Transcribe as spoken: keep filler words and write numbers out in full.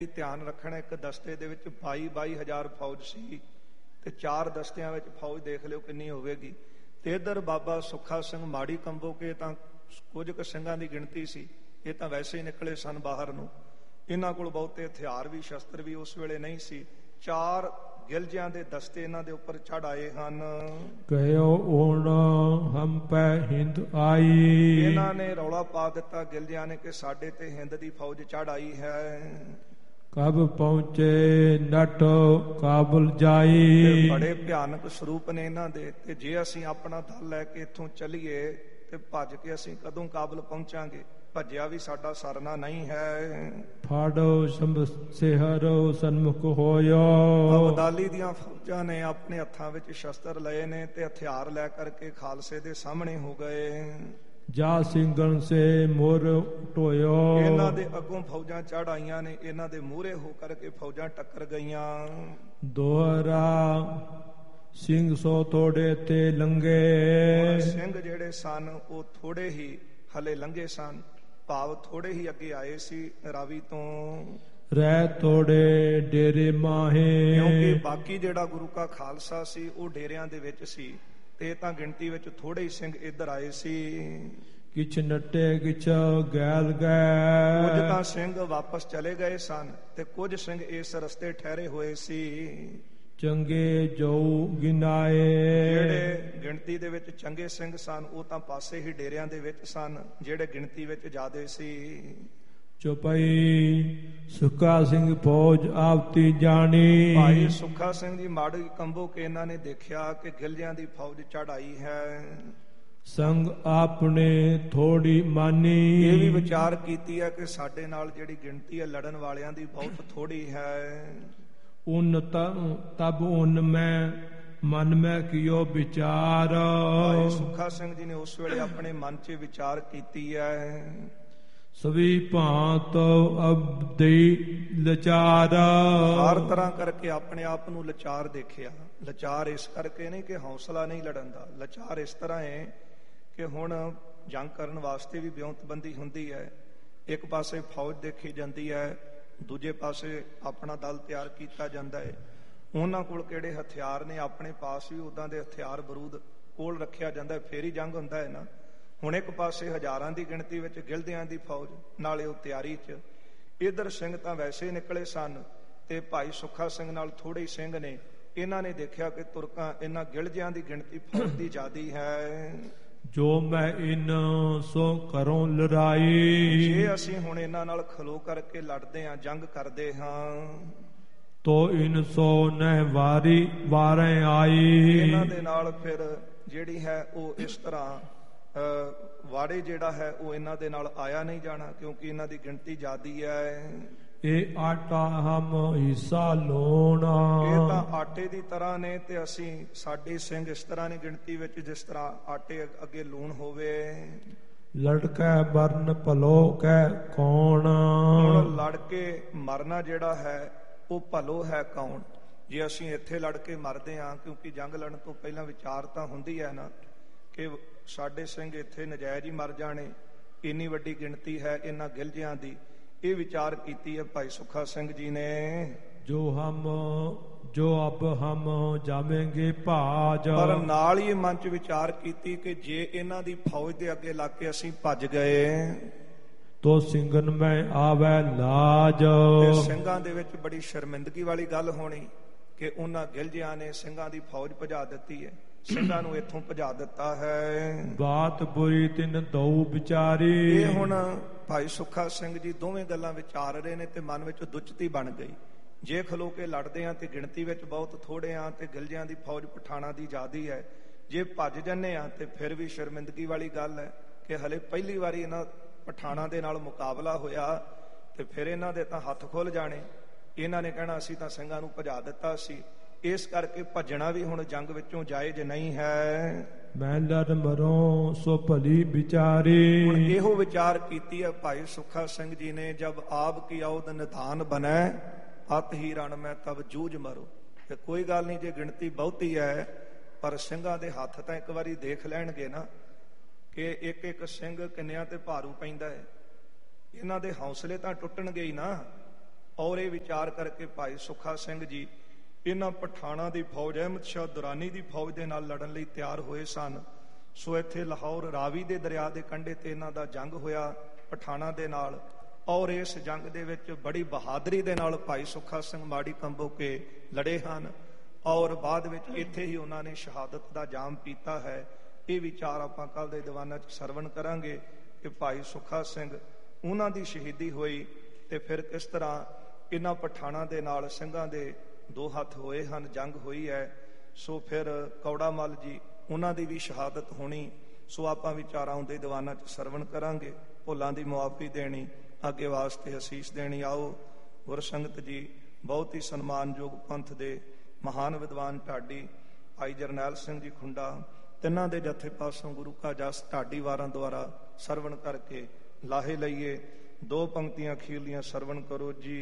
ਧਿਆਨ ਰੱਖਣਾ, ਇੱਕ ਦਸਤੇ ਦੇ ਵਿੱਚ ਬਾਈ ਬਾਈ ਹਜ਼ਾਰ ਫੌਜ ਸੀ ਤੇ ਚਾਰ ਦਸਤਿਆਂ ਵਿੱਚ ਫੌਜ ਦੇਖ ਲਿਓ ਕਿੰਨੀ ਹੋਵੇਗੀ। ਤੇ ਇੱਧਰ ਬਾਬਾ ਸੁੱਖਾ ਸਿੰਘ ਮਾੜੀ ਕੰਬੋ ਕੇ ਤਾਂ ਕੁਝ ਕੁ ਸਿੰਘਾਂ ਦੀ ਗਿਣਤੀ ਸੀ, ਇਹ ਤਾਂ ਵੈਸੇ ਹੀ ਨਿਕਲੇ ਸਨ ਬਾਹਰ ਨੂੰ। ਇਹਨਾਂ ਕੋਲ ਬਹੁਤੇ ਹਥਿਆਰ ਵੀ ਸ਼ਸਤਰ ਵੀ ਉਸ ਵੇਲੇ ਨਹੀਂ ਸੀ। ਚਾਰ ਗਿਲਜਿਆਂ ਦੇ ਦਸਤੇ ਇਹਨਾਂ ਦੇ ਉੱਪਰ ਚੜ੍ਹ ਆਏ ਹਨ। ਕਹਿਓ ਓਣ ਹਮ ਪੈ ਹਿੰਦ ਆਈ, ਇਹਨਾਂ ਨੇ ਰੌਲਾ ਪਾ ਦਿੱਤਾ ਗਿਲਜਿਆਂ ਨੇ ਕਿ ਸਾਡੇ ਤੇ ਹਿੰਦ ਦੀ ਫੌਜ ਚੜ੍ਹ ਆਈ ਹੈ। ਕਬ ਪਹੁੰਚੇ ਨਟ ਕਾਬੁਲ ਜਾਈ, ਬੜੇ ਭਿਆਨਕ ਸਰੂਪ ਨੇ ਇਹਨਾਂ ਦੇ। ਤੇ ਜੇ ਅਸੀਂ ਆਪਣਾ ਦਲ ਲੈ ਕੇ ਇੱਥੋਂ ਚੱਲੀਏ ਤੇ ਭੱਜ ਕੇ ਅਸੀਂ ਕਦੋਂ ਕਾਬੁਲ ਪਹੁੰਚਾਂਗੇ? ਭੱਜਿਆ ਵੀ ਸਾਡਾ ਸਰਨਾ ਨਹੀਂ ਹੈ। ਫਾੜੋ ਸ਼ੰਭ ਸਿਹਰੋ ਸਨਮੁਖ ਹੋਇਓ, ਅਬਦਾਲੀ ਦੀਆਂ ਫੌਜਾਂ ਨੇ ਆਪਣੇ ਹੱਥਾਂ ਵਿੱਚ ਸ਼ਸਤਰ ਲਏ ਨੇ ਤੇ ਹਥਿਆਰ ਲੈ ਕਰਕੇ ਖਾਲਸੇ ਦੇ ਸਾਹਮਣੇ ਹੋ ਗਏ। ਜਾ ਸਿੰਘਨ ਸੇ ਮੋਰ ਢੋਇਓ, ਇਹਨਾਂ ਦੇ ਅੱਗੋਂ ਫੌਜਾਂ ਚੜ ਆਈਆਂ ਨੇ, ਇਹਨਾਂ ਦੇ ਮੂਹਰੇ ਹੋ ਕਰਕੇ ਫੌਜਾਂ ਟੱਕਰ ਗਈਆਂ। ਦੋਹਰਾ ਸਿੰਘ ਸੋ ਤੋੜੇ ਤੇ ਲੰਗੇ, ਸਿੰਘ ਜਿਹੜੇ ਸਨ ਉਹ ਥੋੜੇ ਹੀ ਹਲੇ ਲੰਘੇ ਸਨ, ਭਾਵ ਥੋੜੇ ਹੀ ਅੱਗੇ ਆਏ ਸੀ ਰਾਵੀ ਤੋਂ। ਰਹਿ ਤੋੜੇ ਡੇਰੇ ਮਾਹੇ, ਕਿਉਂਕਿ ਬਾਕੀ ਜਿਹੜਾ ਗੁਰੂ ਕਾ ਖਾਲਸਾ ਸੀ ਉਹ ਡੇਰਿਆਂ ਦੇ ਵਿੱਚ ਸੀ ਤੇ ਤਾਂ ਗਿਣਤੀ ਵਿੱਚ ਥੋੜੇ ਹੀ ਸਿੰਘ ਇੱਧਰ ਆਏ ਸੀ। ਕਿਛ ਨੱਟੇ ਕਿਛ ਗੈਲ ਗਏ, ਕੁਝ ਤਾਂ ਸਿੰਘ ਵਾਪਸ ਚਲੇ ਗਏ ਸਨ ਤੇ ਕੁਝ ਸਿੰਘ ਇਸ ਰਸਤੇ ਠਹਿਰੇ ਹੋਏ ਸੀ। ਚੰਗੇ ਜੋ ਗਿਨਾਏ, ਜਿਹੜੇ ਗਿਣਤੀ ਦੇ ਵਿੱਚ ਚੰਗੇ ਸਿੰਘ ਸਨ ਉਹ ਤਾਂ ਪਾਸੇ ਹੀ ਡੇਰਿਆਂ ਦੇ ਵਿੱਚ ਸਨ, ਜਿਹੜੇ ਗਿਣਤੀ ਵਿੱਚ ਜ਼ਿਆਦੇ ਸੀ। ਚੁਪਈ ਸੁੱਖਾ ਸਿੰਘ ਫੌਜ ਆਪਤੀ ਜਾਣੀ, ਭਾਈ ਸੁੱਖਾ ਸਿੰਘ ਜੀ ਮਾੜੀ ਕੰਬੋ ਕੇ ਇਹਨਾਂ ਨੇ ਦੇਖਿਆ ਕਿ ਗਿਲਜਿਆਂ ਦੀ ਫੌਜ ਚੜ ਆਈ ਹੈ। ਸੰਗ ਆਪਣੇ ਥੋੜੀ ਮਾਨੀ, ਇਹ ਵੀ ਵਿਚਾਰ ਕੀਤੀ ਹੈ ਕਿ ਸਾਡੇ ਨਾਲ ਜਿਹੜੀ ਗਿਣਤੀ ਹੈ ਲੜਨ ਵਾਲਿਆਂ ਦੀ ਬਹੁਤ ਥੋੜੀ ਹੈ। ਉਨ ਤਬ ਉਨ ਮੈਂ ਮਨ ਮੈਂ ਕੀਓ ਵਿਚਾਰ, ਭਾਈ ਸੁੱਖਾ ਸਿੰਘ ਜੀ ਨੇ ਉਸ ਵੇਲੇ ਆਪਣੇ ਮਨ 'ਚ ਵਿਚਾਰ ਕੀਤੀ ਹੈ। ਸਭੀ ਭਾਂਤ ਅਬਦਈ ਲਚਾਰ, ਹਰ ਤਰ੍ਹਾਂ ਕਰਕੇ ਆਪਣੇ ਆਪ ਨੂੰ ਲਾਚਾਰ ਦੇਖਿਆ। ਲਾਚਾਰ ਇਸ ਕਰਕੇ ਨਹੀਂ ਕਿ ਹੌਸਲਾ ਨਹੀਂ ਲੜਨ ਦਾ, ਲਾਚਾਰ ਇਸ ਤਰ੍ਹਾਂ ਹੈ ਕਿ ਹੁਣ ਜੰਗ ਕਰਨ ਵਾਸਤੇ ਵੀ ਬਿਉਂਤਬੰਦੀ ਹੁੰਦੀ ਹੈ। ਇੱਕ ਪਾਸੇ ਫੌਜ ਦੇਖੀ ਜਾਂਦੀ ਹੈ, ਦੂਜੇ ਪਾਸੇ ਆਪਣਾ ਦਲ ਤਿਆਰ ਕੀਤਾ ਜਾਂਦਾ ਹੈ। ਉਹਨਾਂ ਕੋਲ ਕਿਹੜੇ ਹਥਿਆਰ ਨੇ, ਆਪਣੇ ਪਾਸ ਵੀ ਉਦਾਂ ਦੇ ਹਥਿਆਰ ਬਰੂਦ ਕੋਲ ਰੱਖਿਆ ਜਾਂਦਾ, ਫੇਰ ਹੀ ਜੰਗ ਹੁੰਦਾ ਹੈ ਨਾ। ਹੁਣ ਇੱਕ ਪਾਸੇ ਹਜ਼ਾਰਾਂ ਦੀ ਗਿਣਤੀ ਵਿੱਚ ਗਿਲਦਿਆਂ ਦੀ ਫੌਜ, ਨਾਲੇ ਉਹ ਤਿਆਰੀ 'ਚ। ਇੱਧਰ ਸਿੰਘ ਤਾਂ ਵੈਸੇ ਨਿਕਲੇ ਸਨ ਤੇ ਭਾਈ ਸੁੱਖਾ ਸਿੰਘ ਨਾਲ ਥੋੜੇ ਸਿੰਘ ਨੇ। ਇਹਨਾਂ ਨੇ ਦੇਖਿਆ ਕਿ ਤੁਰਕਾਂ ਇਹਨਾਂ ਗਿਲਜਿਆਂ ਦੀ ਗਿਣਤੀ ਫੌਜ ਦੀ ਜ਼ਿਆਦੀ ਹੈ। ਜੋ ਮੈਂ ਇਨ ਸੋ ਕਰੋਂ ਲੜਾਈ, ਜੇ ਅਸੀਂ ਹੁਣ ਇਹਨਾਂ ਨਾਲ ਖਲੋ ਕਰਕੇ ਲੜਦੇ ਹਾਂ, ਜੰਗ ਕਰਦੇ ਹਾਂ, ਤੋ ਇਨ ਸੋ ਨਹਿ ਵਾਰੀ ਵਾਰੇ ਆਈ, ਇਹਨਾਂ ਦੇ ਨਾਲ ਫਿਰ ਜਿਹੜੀ ਹੈ ਉਹ ਇਸ ਤਰ੍ਹਾਂ ਵਾੜੇ ਜਿਹੜਾ ਹੈ ਉਹ ਇਹਨਾਂ ਦੇ ਨਾਲ ਆਇਆ ਨਹੀਂ ਜਾਣਾ, ਕਿਉਂਕਿ ਇਹਨਾਂ ਦੀ ਗਿਣਤੀ ਜ਼ਿਆਦੀ ਹੈ। ਇਹ ਆਟਾ ਹਮ ਹਿੱਸਾ ਲੋਣਾ, ਇਹ ਤਾਂ ਆਟੇ ਦੀ ਤਰ੍ਹਾਂ ਨੇ ਤੇ ਅਸੀਂ ਸਾਡੇ ਸਿੰਘ ਇਸ ਤਰ੍ਹਾਂ ਨੇ ਗਿਣਤੀ ਵਿੱਚ ਜਿਸ ਤਰ੍ਹਾਂ ਆਟੇ ਅੱਗੇ ਲੂਣ ਹੋਵੇ। ਲੜਕੈ ਬਰਨ ਭਲੋ ਕੈ ਕੌਣ, ਹੁਣ ਲੜ ਕੇ ਮਰਨਾ ਜਿਹੜਾ ਹੈ ਉਹ ਭਲੋ ਹੈ ਕੌਣ। ਜੇ ਅਸੀਂ ਇੱਥੇ ਲੜ ਕੇ ਮਰਦੇ ਹਾਂ, ਕਿਉਂਕਿ ਜੰਗ ਲੜਨ ਤੋਂ ਪਹਿਲਾਂ ਵਿਚਾਰ ਤਾਂ ਹੁੰਦੀ ਹੈ ਨਾ ਕਿ ਸਾਡੇ ਸਿੰਘ ਇੱਥੇ ਨਜਾਇਜ਼ ਹੀ ਮਰ ਜਾਣੇ, ਇੰਨੀ ਵੱਡੀ ਗਿਣਤੀ ਹੈ ਇਹਨਾਂ ਗਿਲਜਿਆਂ ਦੀ। ਇਹ ਵਿਚਾਰ ਕੀਤੀ ਹੈ ਭਾਈ ਸੁੱਖਾ ਸਿੰਘ ਜੀ ਨੇ। ਜੋ ਹਮ ਜੋ ਅਬ ਹਮ ਜਾਵੇਂਗੇ ਭਾਜ, ਪਰ ਨਾਲ ਹੀ ਮਨ 'ਚ ਵਿਚਾਰ ਕੀਤੀ ਕਿ ਜੇ ਇਹਨਾਂ ਦੀ ਫੌਜ ਦੇ ਅੱਗੇ ਲੱਗ ਕੇ ਅਸੀਂ ਭੱਜ ਗਏ ਤੋ ਸਿੰਘਨ ਮੈਂ ਆਵੈ ਲਾਜ, ਤੇ ਸਿੰਘਾਂ ਦੇ ਵਿੱਚ ਬੜੀ ਸ਼ਰਮਿੰਦਗੀ ਵਾਲੀ ਗੱਲ ਹੋਣੀ ਕਿ ਉਹਨਾਂ ਗਿਲਜਿਆਂ ਨੇ ਸਿੰਘਾਂ ਦੀ ਫੌਜ ਭਜਾ ਦਿੱਤੀ ਹੈ, ਸਿੰਘਾਂ ਨੂੰ ਇੱਥੋਂ ਭਜਾ ਦਿੱਤਾ ਹੈ। ਬਾਤ ਬੁਰੀ ਤਿਨ ਦੋ ਵਿਚਾਰੀ, ਇਹ ਹੁਣ ਭਾਈ ਸੁੱਖਾ ਸਿੰਘ ਜੀ ਦੋਵੇਂ ਗੱਲਾਂ ਵਿਚਾਰ ਰਹੇ ਨੇ ਤੇ ਮਨ ਵਿੱਚ ਦੁਚਤੀ ਬਣ ਗਈ। ਜੇ ਖਲੋ ਕੇ ਲੜਦੇ ਆ ਤੇ ਗਿਣਤੀ ਵਿੱਚ ਬਹੁਤ ਥੋੜੇ ਆ ਤੇ ਗਿਲਜਿਆਂ ਦੀ ਫੌਜ ਪਠਾਣਾ ਦੀ ਜ਼ਿਆਦੀ ਹੈ। ਜੇ ਭੱਜ ਜੰਨੇ ਆ ਤੇ ਫਿਰ ਵੀ ਸ਼ਰਮਿੰਦਗੀ ਵਾਲੀ ਗੱਲ ਹੈ ਕਿ ਹਲੇ ਪਹਿਲੀ ਵਾਰੀ ਇਹਨਾਂ ਪਠਾਣਾ ਦੇ ਨਾਲ ਮੁਕਾਬਲਾ ਹੋਇਆ ਤੇ ਫਿਰ ਇਹਨਾਂ ਦੇ ਤਾਂ ਹੱਥ ਖੁੱਲ ਜਾਣੇ। ਇਹਨਾਂ ਨੇ ਕਹਿਣਾ ਅਸੀਂ ਤਾਂ ਸਿੰਘਾਂ ਨੂੰ ਭਜਾ ਦਿੱਤਾ ਸੀ। ਇਸ ਕਰਕੇ ਭੱਜਣਾ ਵੀ ਹੁਣ ਜੰਗ ਵਿੱਚੋਂ ਜਾਇਜ਼ ਨਹੀਂ ਹੈ। ਮੈਂ ਲੜ ਮਰੋ ਸੋ ਭਲੀ ਵਿਚਾਰੀ, ਹੁਣ ਇਹੋ ਵਿਚਾਰ ਕੀਤੀ ਹੈ ਭਾਈ ਸੁੱਖਾ ਸਿੰਘ ਜੀ ਨੇ। ਜਬ ਆਪ ਕੀ ਆਉਦ ਨਿਧਾਨ ਬਣੈ, ਹੱਥ ਹੀ ਰਣ ਮੈਂ ਤਬ ਜੂਝ ਮਰੋ। ਤੇ ਕੋਈ ਗੱਲ ਨਹੀਂ, ਜੇ ਗਿਣਤੀ ਬਹੁਤੀ ਹੈ ਪਰ ਸਿੰਘਾਂ ਦੇ ਹੱਥ ਤਾਂ ਇੱਕ ਵਾਰੀ ਦੇਖ ਲੈਣਗੇ ਨਾ ਕਿ ਇੱਕ ਇੱਕ ਸਿੰਘ ਕਿੰਨਿਆਂ ਤੇ ਭਾਰੂ ਪੈਂਦਾ ਹੈ। ਇਹਨਾਂ ਦੇ ਹੌਸਲੇ ਤਾਂ ਟੁੱਟਣਗੇ ਹੀ ਨਾ। ਔਰ ਇਹ ਵਿਚਾਰ ਕਰਕੇ ਭਾਈ ਸੁੱਖਾ ਸਿੰਘ ਜੀ ਇਹਨਾਂ ਪਠਾਣਾਂ ਦੀ ਫੌਜ, ਅਹਿਮਦ ਸ਼ਾਹ ਦੁਰਾਨੀ ਦੀ ਫੌਜ ਦੇ ਨਾਲ ਲੜਨ ਲਈ ਤਿਆਰ ਹੋਏ ਸਨ। ਸੋ ਇੱਥੇ ਲਾਹੌਰ ਰਾਵੀ ਦੇ ਦਰਿਆ ਦੇ ਕੰਢੇ ਤੇ ਇਹਨਾਂ ਦਾ ਜੰਗ ਹੋਇਆ ਪਠਾਣਾਂ ਦੇ ਨਾਲ, ਔਰ ਇਸ ਜੰਗ ਦੇ ਵਿੱਚ ਬੜੀ ਬਹਾਦਰੀ ਦੇ ਨਾਲ ਭਾਈ ਸੁੱਖਾ ਸਿੰਘ ਮਾੜੀ ਕੰਬੋ ਕੇ ਲੜੇ ਹਨ, ਔਰ ਬਾਅਦ ਵਿੱਚ ਇੱਥੇ ਹੀ ਉਹਨਾਂ ਨੇ ਸ਼ਹਾਦਤ ਦਾ ਜਾਮ ਪੀਤਾ ਹੈ। ਇਹ ਵਿਚਾਰ ਆਪਾਂ ਕੱਲ ਦੇ ਦੀਵਾਨਾਂ 'ਚ ਸਰਵਣ ਕਰਾਂਗੇ ਕਿ ਭਾਈ ਸੁੱਖਾ ਸਿੰਘ ਉਹਨਾਂ ਦੀ ਸ਼ਹੀਦੀ ਹੋਈ ਤੇ ਫਿਰ ਕਿਸ ਤਰ੍ਹਾਂ ਇਹਨਾਂ ਪਠਾਣਾਂ ਦੇ ਨਾਲ ਸਿੰਘਾਂ ਦੇ ਦੋ ਹੱਥ ਹੋਏ ਹਨ, ਜੰਗ ਹੋਈ ਹੈ। ਸੋ ਫਿਰ ਕੌੜਾ ਮੱਲ ਜੀ ਉਹਨਾਂ ਦੀ ਵੀ ਸ਼ਹਾਦਤ ਹੋਣੀ। ਸੋ ਆਪਾਂ ਵਿਚਾਰਾਂ ਆਉਂਦੇ ਦੀਵਾਨਾਂ 'ਚ ਸਰਵਣ ਕਰਾਂਗੇ, ਭੁੱਲਾਂ ਦੀ ਮੁਆਫੀ ਦੇਣੀ, ਅੱਗੇ ਵਾਸਤੇ ਅਸੀਸ ਦੇਣੀ। ਆਓ ਗੁਰਸੰਗਤ ਜੀ, ਬਹੁਤ ਹੀ ਸਨਮਾਨਯੋਗ ਪੰਥ ਦੇ ਮਹਾਨ ਵਿਦਵਾਨ ਢਾਡੀ ਭਾਈ ਜਰਨੈਲ ਸਿੰਘ ਜੀ ਖੁੰਡਾ, ਤਿੰਨਾਂ ਦੇ ਜਥੇ ਪਾਸੋਂ ਗੁਰੂ ਕਾ ਜਸ ਢਾਡੀ ਵਾਰਾਂ ਦੁਆਰਾ ਸਰਵਣ ਕਰਕੇ ਲਾਹੇ ਲਈਏ। ਦੋ ਪੰਕਤੀਆਂ ਅਖੀਰਲੀਆਂ ਸਰਵਣ ਕਰੋ ਜੀ।